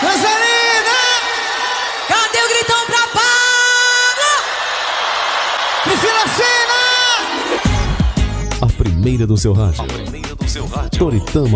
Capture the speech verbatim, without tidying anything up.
Rosalina! Cadê o gritão pra Pablo? Priscila Cena! A primeira do seu rádio. Toritama.